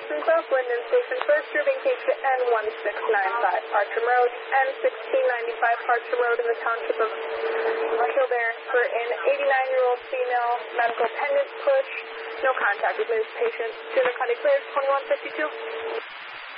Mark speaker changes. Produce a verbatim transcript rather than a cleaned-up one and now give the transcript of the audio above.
Speaker 1: Boston Club, Linden Station First, serving patient N one six nine five Hartram Road, N sixteen ninety-five Hartram Road in the township of Kildare for an eighty-nine-year-old female medical pendant push. No contact with this patient. Student County cleared, twenty-one fifty-two.